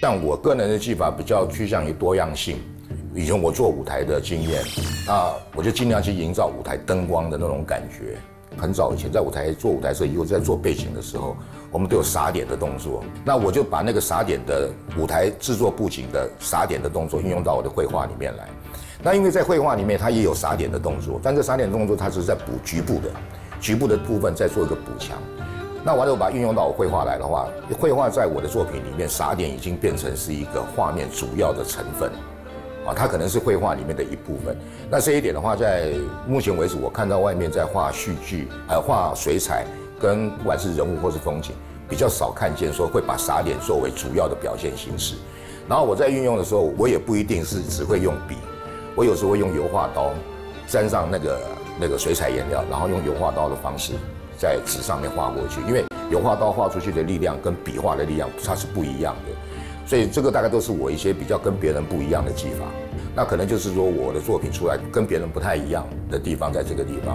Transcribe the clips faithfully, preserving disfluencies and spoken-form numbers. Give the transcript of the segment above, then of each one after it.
像我个人的技法比较趋向于多样性。以前我做舞台的经验，那我就尽量去营造舞台灯光的那种感觉。很早以前在舞台做舞台设计，或者在做背景的时候，我们都有撒点的动作。那我就把那个撒点的舞台制作布景的撒点的动作运用到我的绘画里面来。那因为在绘画里面它也有撒点的动作，但这撒点的动作它只是在补局部的，局部的部分再做一个补强。那完了我把它运用到我绘画来的话，绘画在我的作品里面撒点已经变成是一个画面主要的成分。啊，它可能是绘画里面的一部分。那这一点的话，在目前为止，我看到外面在画戏剧，还有画水彩，跟不管是人物或是风景，比较少看见说会把撒点作为主要的表现形式。然后我在运用的时候，我也不一定是只会用笔，我有时候会用油画刀，沾上那个那个水彩颜料，然后用油画刀的方式在纸上面画过去。因为油画刀画出去的力量跟笔画的力量它是不一样的。所以这个大概都是我一些比较跟别人不一样的技法，那可能就是说我的作品出来跟别人不太一样的地方在这个地方。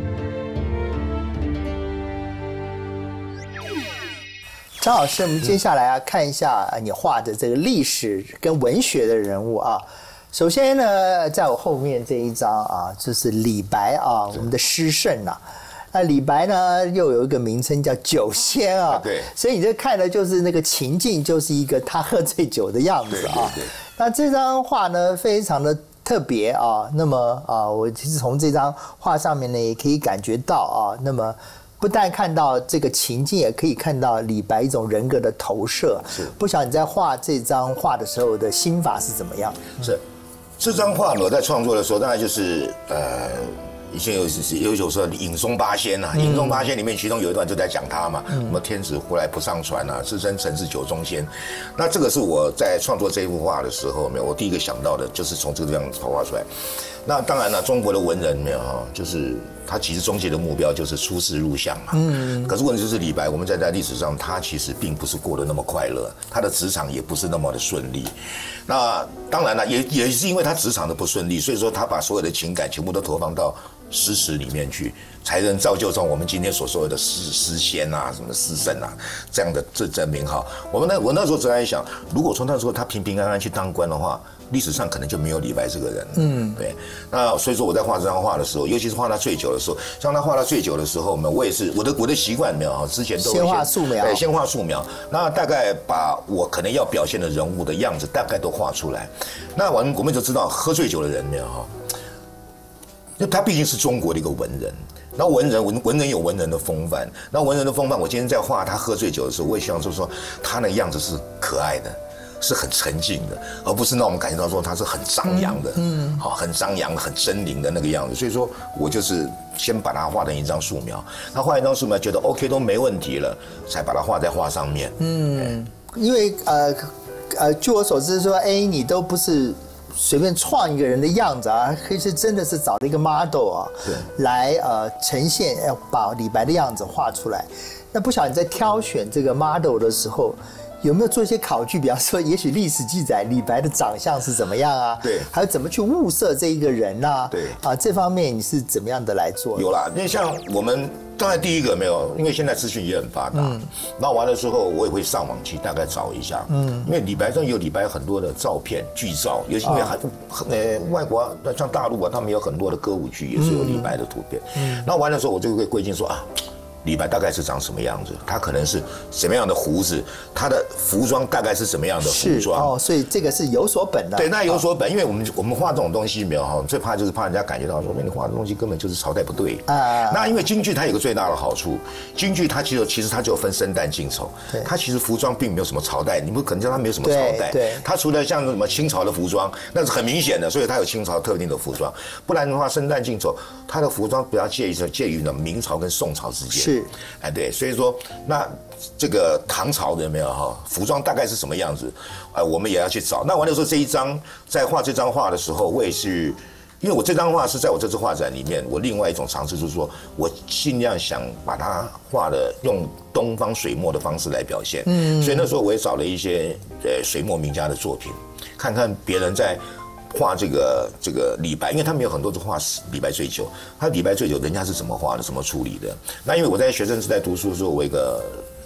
张老师，我们接下来啊看一下你画的这个历史跟文学的人物啊。首先呢，在我后面这一张啊，就是李白啊，我们的诗圣啊。那李白呢，又有一个名称叫酒仙啊， 对， 所以你这看的就是那个情境，就是一个他喝醉酒的样子啊。 对对对。 那这张画呢，非常的特别啊。那么啊，我其实从这张画上面呢，也可以感觉到啊，那么不但看到这个情境，也可以看到李白一种人格的投射。 是。 不晓得你在画这张画的时候的心法是怎么样？ 是，这张画我在创作的时候，当然就是呃。以前有有一首说饮松八仙啊，饮松八仙里面其中有一段就在讲他嘛，什么天子呼来不上船啊，自称臣是酒中仙。那这个是我在创作这一幅画的时候，没有，我第一个想到的就是从这个地方投画出来。那当然了，中国的文人没有哈，就是他其实终极的目标就是出世入相嘛。嗯。可是问题就是李白，我们在在历史上，他其实并不是过得那么快乐，他的职场也不是那么的顺利。那当然了，也也是因为他职场的不顺利，所以说他把所有的情感全部都投放到诗词里面去，才能造就成我们今天所说的诗诗仙啊，什么诗圣啊这样的这这名号。我们那我那时候只在想，如果从那时候他平平安安去当官的话，历史上可能就没有李白这个人。嗯，对。那所以说我在画这张画的时候，尤其是画他醉酒的时候，像他画他醉酒的时候，我也是我的我的习惯没有哈，之前都先画素描， 对，先画素描。那大概把我可能要表现的人物的样子大概都画出来。那我们我们就知道，喝醉酒的人没有哈。因为他毕竟是中国的一个文人，那文人文文人有文人的风范，那文人的风范，我今天在画他喝醉酒的时候，我也希望就是说他那个样子是可爱的，是很沉静的，而不是那种感觉到说他是很张扬的，嗯，好，很张扬、很狰狞的那个样子。所以说我就是先把它画成一张素描，那画一张素描觉得 OK 都没问题了，才把它画在画上面。嗯， 因为呃呃，据我所知说，哎，你都不是随便创一个人的样子啊，可是真的是找了一个 model 啊，来呃呈现，要把李白的样子画出来。那不晓得你在挑选这个 model 的时候，有没有做一些考据？比方说，也许历史记载李白的长相是怎么样啊？对，还有怎么去物色这一个人啊？对啊，这方面你是怎么样的来做？ 有啦，因为像我们当然第一个没有，因为现在资讯也很发达。嗯，那完了之后，我也会上网去大概找一下。嗯，因为李白上有李白很多的照片剧照，尤其因为还呃外国像大陆啊，他们有很多的歌舞剧也是有李白的图片。嗯，那完了之后，我就会归进说啊。李白大概是长什么样子？他可能是什么样的胡子？他的服装大概是什么样的服装？ 哦，所以这个是有所本的。 对，那有所本，因为我们我们画这种东西没有哈，最怕就是怕人家感觉到说，你画的东西根本就是朝代不对啊。那因为京剧它有个最大的好处，京剧它其实其实它就有分生旦净丑，它其实服装并没有什么朝代，你不可能叫它没有什么朝代。对，它除了像什么清朝的服装，那是很明显的，所以它有清朝特定的服装。不然的话，生旦净丑，它的服装比较介于介于呢明朝跟宋朝之间。是，哎，对，所以说那这个唐朝的有没有哈服装大概是什么样子？哎，我们也要去找。那完了之后，这一张在画这张画的时候，我也是，因为我这张画是在我这次画展里面，我另外一种尝试就是说，我尽量想把它画的用东方水墨的方式来表现。嗯，所以那时候我也找了一些呃水墨名家的作品，看看别人在。画这个这个李白，因为他们有很多是画李白醉酒，他李白醉酒人家是怎么画的，怎么处理的？那因为我在学生时代读书的时候，我有一个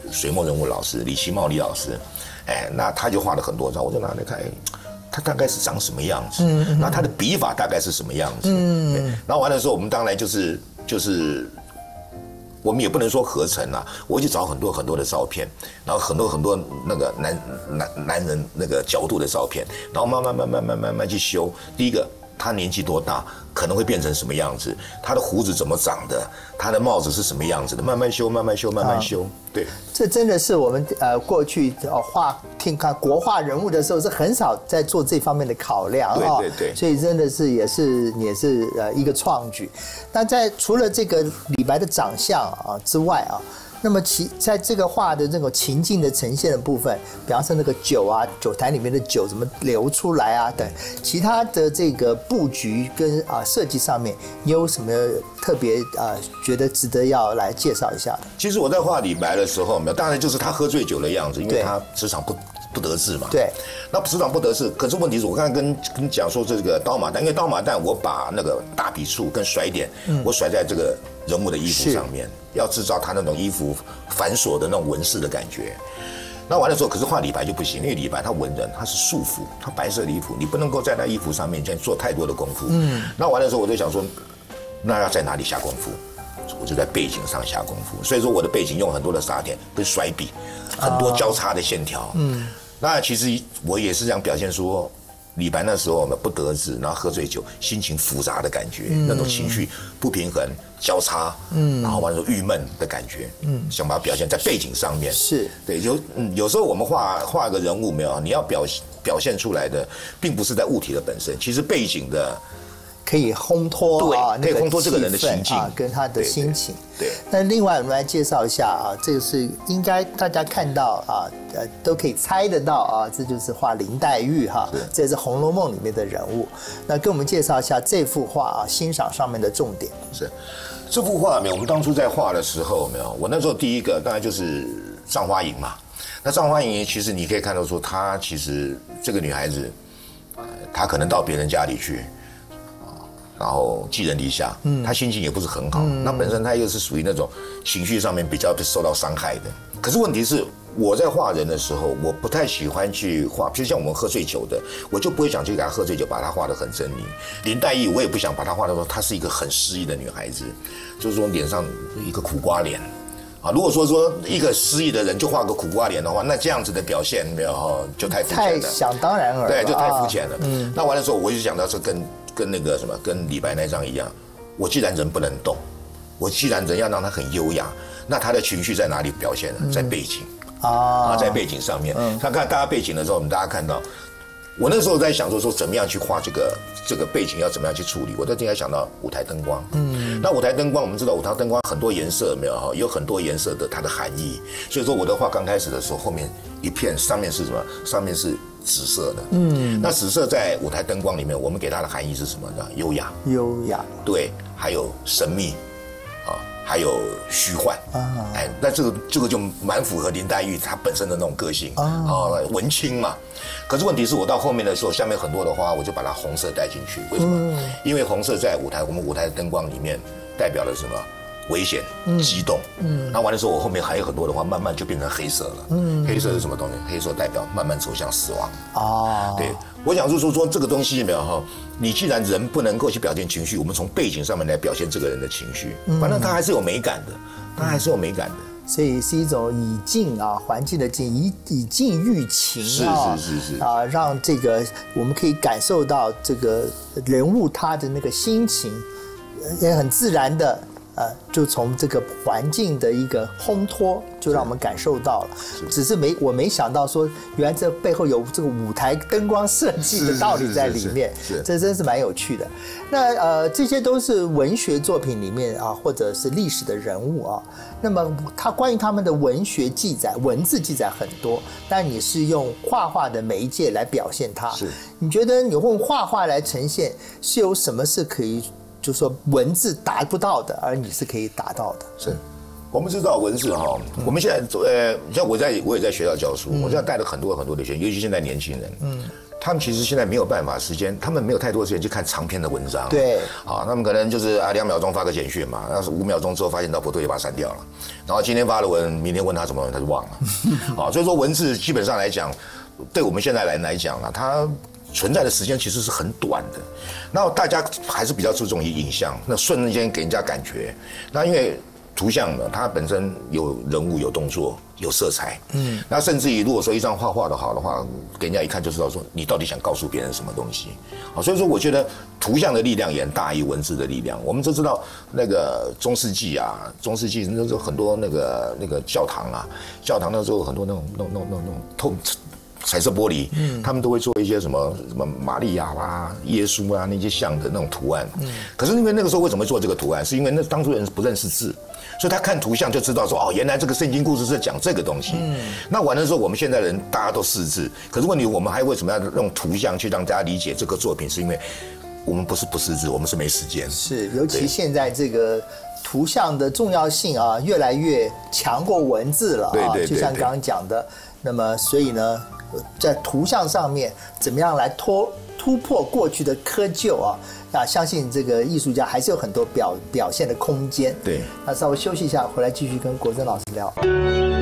水墨人物老师李奇茂李老师，哎，那他就画了很多张，我就拿来看，哎，他大概是长什么样子？嗯，那他的笔法大概是什么样子？嗯，然后完了之后，我们当然就是就是。我们也不能说合成啊，我去找很多很多的照片，然后很多很多那个男男男人那个角度的照片，然后慢慢慢慢慢慢慢去修。第一个，他年纪多大，可能会变成什么样子，他的胡子怎么长的，他的帽子是什么样子的，慢慢修，慢慢修，慢慢修。对， 这真的是我们呃过去呃画听看国画人物的时候是很少在做这方面的考量啊。 对对对。 所以真的是也是也是呃一个创举。那在除了这个李白的长相啊之外啊。那么其在这个画的这种情境的呈现的部分，比方说那个酒啊，酒坛里面的酒怎么流出来啊等，其他的这个布局跟啊设计上面，你有什么特别啊觉得值得要来介绍一下的？ 其实我在画李白的时候，当然就是他喝醉酒的样子，因为他时常不不得志嘛。 对。 那时常不得志，可是问题是我刚才跟跟你讲说这个刀马旦，因为刀马旦我把那个大笔触跟甩点，嗯、我甩在这个人物的衣服上面。要制造他那种衣服繁琐的那种纹饰的感觉，那完了之后，可是画李白就不行，因为李白他文人，他是素服，他白色的衣服，你不能够在那衣服上面这样做太多的功夫。嗯，那完了之后，我就想说，那要在哪里下功夫？我就在背景上下功夫。所以说我的背景用很多的沙点跟甩笔，很多交叉的线条。嗯，那其实我也是想表现说。李白那时候不得志，然后喝醉酒，心情复杂的感觉，嗯、那种情绪不平衡、交叉，嗯，然后完了郁闷的感觉，嗯，想把它表现在背景上面。 是， 对，有嗯，有时候我们画画个人物没有，你要表表现出来的，并不是在物体的本身，其实背景的。 可以烘托啊， 可以烘托这个人的心境啊，跟他的心情。 对。 那另外我们来介绍一下啊，这个是应该大家看到啊，呃，都可以猜得到啊，这就是画林黛玉哈，这也是《红楼梦》里面的人物。那跟我们介绍一下这幅画啊，欣赏上面的重点。 是，这幅画没有，我们当初在画的时候没有，我那时候第一个当然就是葬花吟嘛。那葬花吟其实你可以看到说，她其实这个女孩子，呃，她可能到别人家里去。然后寄人篱下，嗯，他心情也不是很好。嗯、那本身他又是属于那种情绪上面比较受到伤害的。可是问题是，我在画人的时候，我不太喜欢去画，比如像我们喝醉酒的，我就不会想去给他喝醉酒，把他画得很狰狞。林黛玉，我也不想把她画得说她是一个很失意的女孩子，就是说脸上一个苦瓜脸。啊，如果说说一个失意的人就画个苦瓜脸的话，那这样子的表现没有就太肤浅了， 太想当然了， 对，就太肤浅了。嗯，那完了之后，我就想到是跟跟那个什么，跟李白那张一样，我既然人不能动，我既然人要让他很优雅，那他的情绪在哪里表现呢？嗯、在背景啊，在背景上面。嗯，看看大家背景的时候，我们大家看到。我那时候在想说说怎么样去画这个这个背景要怎么样去处理，我在今天想到舞台灯光。嗯，那舞台灯光我们知道舞台灯光很多颜色没有哈，有很多颜色的它的含义。所以说我的画刚开始的时候，后面一片上面是什么？上面是紫色的。嗯，那紫色在舞台灯光里面，我们给它的含义是什么呢？优雅。 优雅。 对，还有神秘，啊，还有虚幻。啊，哎，那这个这个就蛮符合林黛玉她本身的那种个性啊，文青嘛。可是问题是我到后面的时候，下面很多的花，我就把它红色带进去。为什么？嗯、因为红色在舞台，我们舞台的灯光里面代表了什么？危险、激动。嗯，那完了之后，我后面还有很多的话，慢慢就变成黑色了。嗯，黑色是什么东西？黑色代表慢慢走向死亡。哦，对，我想就是说这个东西没有哈，你既然人不能够去表现情绪，我们从背景上面来表现这个人的情绪，反正他还是有美感的，他还是有美感的。 所以是一种以境啊，环境的境，以以境喻情啊， 是是是是啊，让这个我们可以感受到这个人物他的那个心情，也很自然的。呃，就从这个环境的一个烘托，就让我们感受到了。只是没我没想到说，原来这背后有这个舞台灯光设计的道理在里面，这真是蛮有趣的。那呃，这些都是文学作品里面啊，或者是历史的人物啊。那么他关于他们的文学记载、文字记载很多，但你是用画画的媒介来表现它。 是， 你觉得你用画画来呈现，是有什么是可以？就是说文字达不到的，而你是可以达到的。 是，我们知道文字哈，嗯、我们现在呃，像我在我也在学校教书，嗯、我现在带了很多很多的学生，尤其现在年轻人，嗯， 他们其实现在没有办法时间，他们没有太多时间去看长篇的文章。 对， 啊，他们可能就是啊两秒钟发个简讯嘛，那是五秒钟之后发现到不对就把它删掉了，然后今天发了文，明天问他什么他就忘了。啊，所以说文字基本上来讲，对我们现在来来讲啊，它存在的时间其实是很短的。那大家还是比较注重于影像，那瞬间给人家感觉。那因为图像呢，它本身有人物、有动作、有色彩，嗯，那甚至于如果说一张画画的好的话，给人家一看就知道说你到底想告诉别人什么东西，好，所以说我觉得图像的力量远大于文字的力量。我们都知道那个中世纪啊，中世纪那时候很多那个那个教堂啊，教堂那时候很多那种那种那种那种透。彩色玻璃，嗯，他们都会做一些什么什么玛利亚啊、耶稣啊那些像的那种图案。嗯，可是因为那个时候为什么会做这个图案？是因为那当初人不认识字，所以他看图像就知道说哦，原来这个圣经故事是讲这个东西。嗯，那完了之后，我们现在人大家都识字，可是问题我们还为什么要用图像去让大家理解这个作品？是因为我们不是不识字，我们是没时间。 是，尤其现在这个图像的重要性啊，越来越强过文字了啊。 对对对对， 就像刚刚讲的，那么所以呢，在图像上面怎么样来突突破过去的窠臼啊？啊，相信这个艺术家还是有很多表表现的空间。 对， 那稍微休息一下，回来继续跟国珍老师聊。